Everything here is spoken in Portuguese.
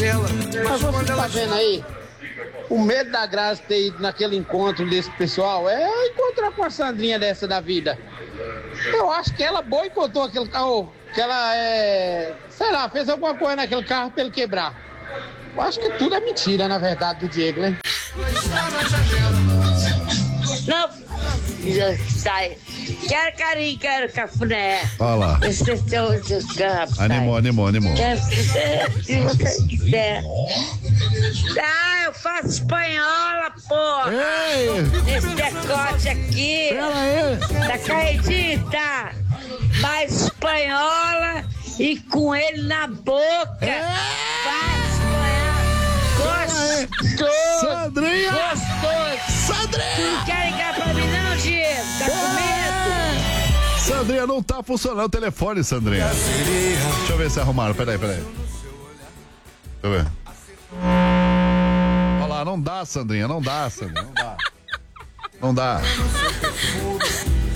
dela. Mas você tá vendo aí? O medo da Grazi ter ido naquele encontro desse pessoal é encontrar com a Sandrinha dessa da vida. Eu acho que ela boicotou aquele carro, que ela sei lá, fez alguma coisa naquele carro pra ele quebrar. Eu acho que tudo é mentira, na verdade, do Diego, né? Não, sai. Quero carinho, quero cafuné. Olha lá. Animou. Animou. Se você quiser. Ah, eu faço espanhola, porra. Ei! Esse decote aqui. Pera aí. Tá caidinho, tá? Mais espanhola e com ele na boca. Faz espanhola. Gostoso. Sandrinha! Gostoso. Sandrinha! Não quer ligar pra mim não, Diego? Tá com medo? Sandrinha, não tá funcionando o telefone, Sandrinha. Deixa eu ver se arrumaram. Peraí. Deixa eu ver. Olha lá, não dá, Sandrinha. Não dá.